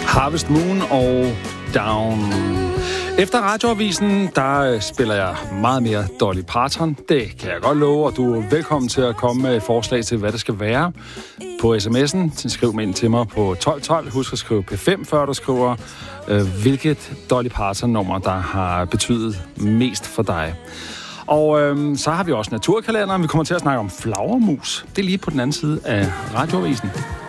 Harvest Moon og Down. Efter radioavisen, der spiller jeg meget mere Dolly Parton. Det kan jeg godt love, og du er velkommen til at komme med et forslag til, hvad det skal være. På sms'en, skriv mig ind til mig på 1212. Husk at skrive P5, før du skriver, hvilket Dolly Parton-nummer, der har betydet mest for dig. Og så har vi også naturkalenderen. Vi kommer til at snakke om flagermus. Det er lige på den anden side af radioavisen.